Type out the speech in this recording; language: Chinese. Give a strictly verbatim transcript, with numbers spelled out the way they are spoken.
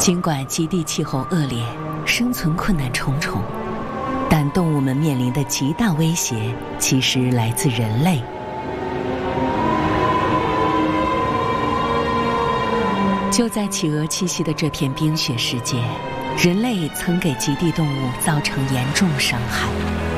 尽管极地气候恶劣，生存困难重重，但动物们面临的极大威胁其实来自人类。就在企鹅栖息的这片冰雪世界，人类曾给极地动物造成严重伤害。